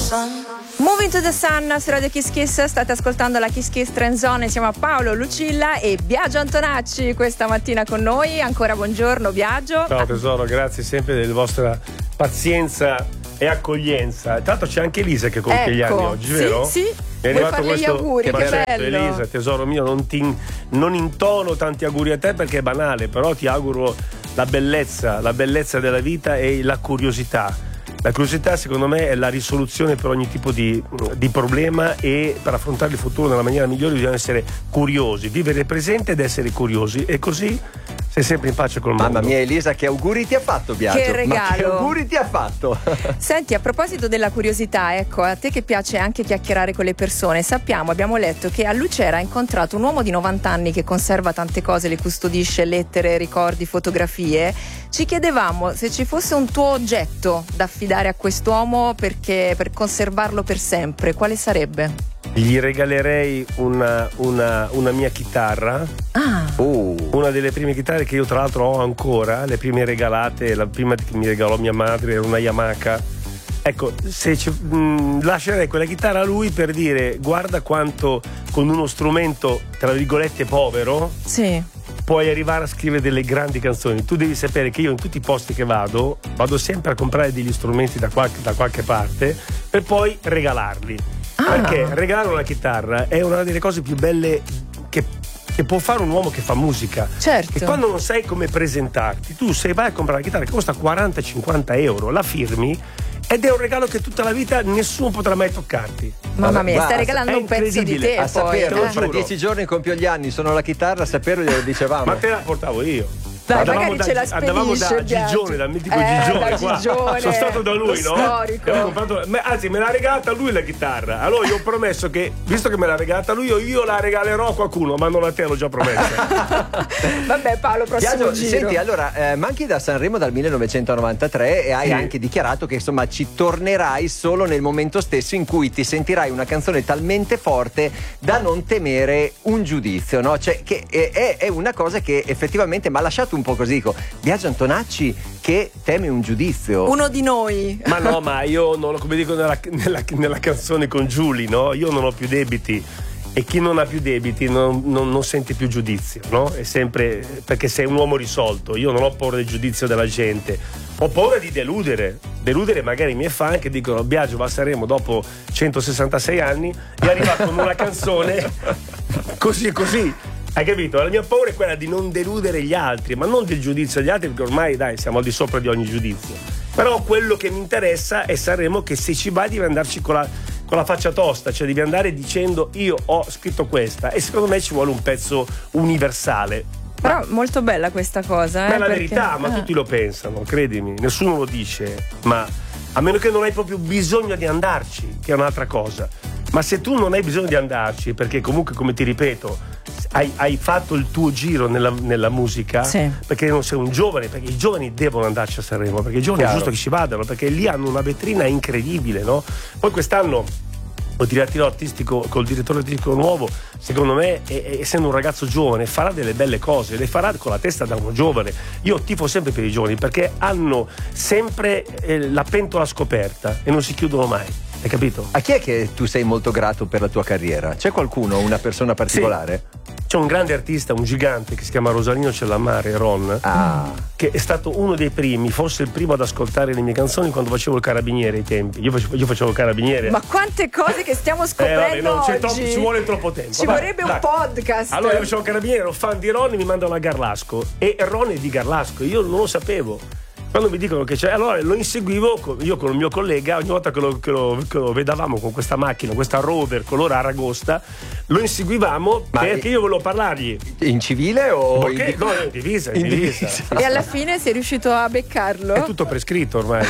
Moving to the Sun su Radio Kiss Kiss, state ascoltando la Kiss Kiss Trend Zone insieme a Paolo, Lucilla e Biagio Antonacci questa mattina con noi. Ancora buongiorno Biagio. Ciao tesoro, grazie sempre della vostra pazienza e accoglienza. Tra l'altro c'è anche Elisa che compie gli anni oggi, vero? Sì, è vuoi arrivato farle questo gli auguri, che bello. Elisa, tesoro mio, non intono tanti auguri a te perché è banale, però ti auguro la bellezza della vita e la curiosità. La curiosità secondo me è la risoluzione per ogni tipo di problema, e per affrontare il futuro nella maniera migliore bisogna essere curiosi, vivere il presente ed essere curiosi, e così sei sempre in pace col mondo. Mamma mia Elisa, che auguri ti ha fatto Biagio? Che regalo! Ma che auguri ti ha fatto? Senti, a proposito della curiosità, ecco, a te che piace anche chiacchierare con le persone, abbiamo letto che a Lucera ha incontrato un uomo di 90 anni che conserva tante cose, le custodisce, lettere, ricordi, fotografie. Ci chiedevamo se ci fosse un tuo oggetto da affidare a quest'uomo per conservarlo per sempre, quale sarebbe? Gli regalerei una mia chitarra. Una delle prime chitarre che io tra l'altro ho ancora, le prime regalate, la prima che mi regalò mia madre era una Yamaha. Ecco, lascerei quella chitarra a lui per dire: guarda quanto con uno strumento tra virgolette povero puoi arrivare a scrivere delle grandi canzoni. Tu devi sapere che io in tutti i posti che vado sempre a comprare degli strumenti da qualche parte per poi regalarli. Perché regalare una chitarra è una delle cose più belle che può fare un uomo che fa musica. Certo. E quando non sai come presentarti, tu vai a comprare la chitarra che costa 40-50 euro, la firmi ed è un regalo che tutta la vita nessuno potrà mai toccarti. Mamma mia, stai regalando un pezzo di te. A saperlo, poi, fra 10 giorni compio gli anni, sono la chitarra, a saperlo glielo dicevamo. Ma te la portavo io. Dai, magari ce la andavamo da spedisce, Gigione, dal mitico Gigione, qua. Gigione, sono stato da lui, no? Storico. Anzi, me l'ha regalata lui la chitarra. Allora io ho promesso che, visto che me l'ha regalata lui, io la regalerò a qualcuno, ma non a te, l'ho già promessa. Vabbè Paolo, prossimo giro. Senti, allora, manchi da Sanremo dal 1993 e hai anche dichiarato che insomma ci tornerai solo nel momento stesso in cui ti sentirai una canzone talmente forte da non temere un giudizio, no? Cioè, che è una cosa che effettivamente mi ha lasciato un po' così, dico, Biagio Antonacci che teme un giudizio. Uno di noi. Ma no, ma io non, come dico nella canzone con Giulia, no? Io non ho più debiti. E chi non ha più debiti non sente più giudizio, no? È sempre perché sei un uomo risolto. Io non ho paura del giudizio della gente, ho paura di deludere magari i miei fan che dicono: Biagio va a Sanremo dopo 166 anni e arriva con una canzone così e così. Hai capito? La mia paura è quella di non deludere gli altri, ma non del giudizio degli altri, perché ormai dai, siamo al di sopra di ogni giudizio. Però quello che mi interessa è Sanremo, che se ci vai devi andarci con la faccia tosta, cioè devi andare dicendo: io ho scritto questa, e secondo me ci vuole un pezzo universale. Però molto bella questa cosa, Ma è la verità, ma tutti lo pensano, credimi, nessuno lo dice, ma a meno che non hai proprio bisogno di andarci, che è un'altra cosa. Ma se tu non hai bisogno di andarci, perché comunque, come ti ripeto, hai fatto il tuo giro nella musica, perché non sei un giovane, perché i giovani devono andarci a Sanremo, perché i giovani è giusto che ci vadano, perché lì hanno una vetrina incredibile, no? Poi quest'anno il direttore artistico, col direttore artistico nuovo, secondo me, essendo un ragazzo giovane, farà delle belle cose, le farà con la testa da uno giovane. Io tifo sempre per i giovani perché hanno sempre la pentola scoperta e non si chiudono mai. Hai capito? A chi è che tu sei molto grato per la tua carriera? C'è qualcuno, una persona particolare? Sì. C'è un grande artista, un gigante che si chiama Rosalino Cellamare, Ron, che è stato uno dei primi, forse il primo ad ascoltare le mie canzoni quando facevo il carabiniere ai tempi. Io facevo il carabiniere. Ma quante cose che stiamo scoprendo oggi. Ci vuole troppo tempo. Ci vorrebbe un podcast. Allora io facevo il carabiniere, ero fan di Ron, mi mandano a Garlasco, e Ron è di Garlasco, io non lo sapevo. Quando mi dicono che c'è, allora lo inseguivo io con il mio collega, ogni volta che lo vedavamo con questa macchina, questa Rover color aragosta, lo inseguivamo. Ma perché io volevo parlargli. In civile o no, in divisa. E alla fine sei riuscito a beccarlo? È tutto prescritto ormai.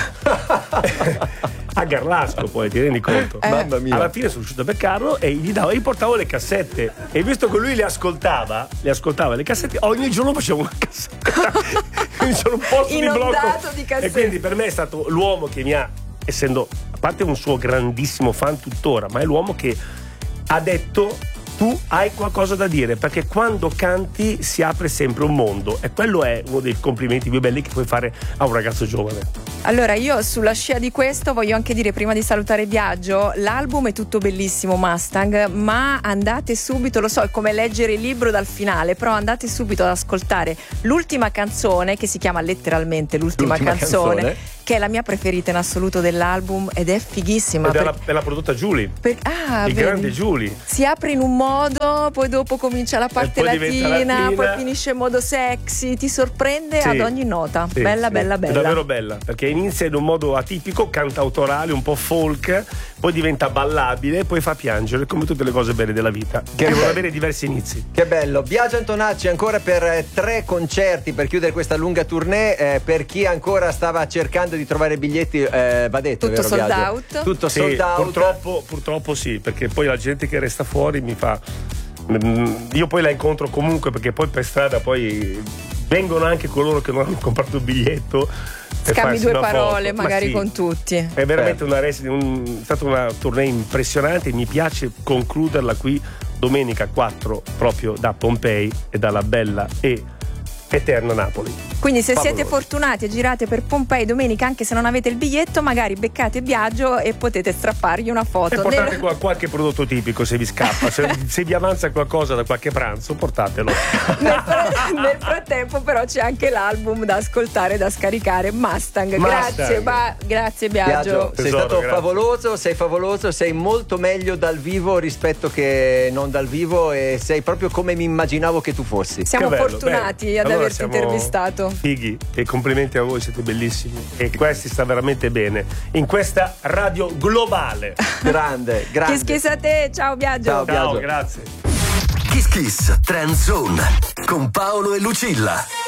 A Garlasco, poi ti rendi conto? Mamma mia. Alla fine sono riuscito a beccarlo e gli portavo le cassette, e visto che lui le ascoltava le cassette, ogni giorno facevo una cassetta. Quindi sono un posto di blocco di cassette. E quindi per me è stato l'uomo che mi ha, essendo a parte un suo grandissimo fan tuttora, ma è l'uomo che ha detto tu hai qualcosa da dire, perché quando canti si apre sempre un mondo, e quello è uno dei complimenti più belli che puoi fare a un ragazzo giovane. Allora, io sulla scia di questo voglio anche dire, prima di salutare Biagio, l'album è tutto bellissimo, Mustang, ma andate subito, lo so, è come leggere il libro dal finale, però andate subito ad ascoltare l'ultima canzone, che si chiama letteralmente l'ultima canzone, che è la mia preferita in assoluto dell'album ed è fighissima. Ed è la prodotta Giulie. Il grande Giulie. Si apre in un modo, poi dopo comincia la parte latina, poi finisce in modo sexy, ti sorprende ad ogni nota. Bella. È davvero bella, perché inizia in un modo atipico, cantautorale, un po' folk, poi diventa ballabile, poi fa piangere, come tutte le cose belle della vita. Devono avere diversi inizi. Che bello. Biagio Antonacci ancora per 3 concerti per chiudere questa lunga tournée. Per chi ancora stava cercando di trovare biglietti, va detto, tutto vero, sold Biagio? out. Tutto sold out. Purtroppo sì, perché poi la gente che resta fuori mi fa, io poi la incontro comunque, perché poi per strada poi vengono anche coloro che non hanno comprato il biglietto, scambi 2 parole foto. magari con tutti. È veramente è stata una tournée impressionante. Mi piace concluderla qui domenica 4 proprio da Pompei e dalla bella e eterna Napoli. Quindi se siete fortunati e girate per Pompei domenica, anche se non avete il biglietto, magari beccate Biagio e potete strappargli una foto. E portate qualche prodotto tipico se vi scappa, se vi avanza qualcosa da qualche pranzo, portatelo. Nel frattempo però c'è anche l'album da ascoltare, da scaricare, Mustang. Grazie Biagio. Sei stato favoloso, sei molto meglio dal vivo rispetto che non dal vivo, e sei proprio come mi immaginavo che tu fossi. Siamo fortunati ad averti intervistato. Fighi, e complimenti a voi, siete bellissimi, e questi sta veramente bene in questa radio globale. Grande. Kiss kiss a te, ciao Biagio. Ciao, grazie. Kiss Kiss Trend Zone con Paolo e Lucilla.